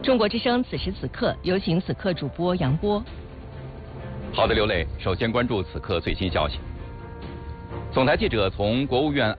中国之声此时此刻，有请此刻主播杨波。 好的，刘磊，首先关注此刻最新消息。总台记者从国务院